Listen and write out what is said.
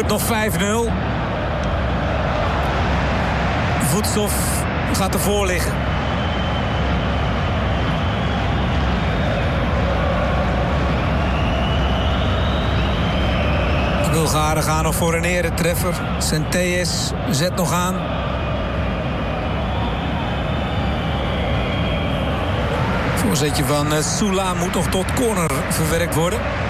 het nog 5-0. Voetstof gaat ervoor liggen. De Bulgaren gaan nog voor een eretreffer. Centees zet nog aan. Voorzetje van Sula moet nog tot corner verwerkt worden.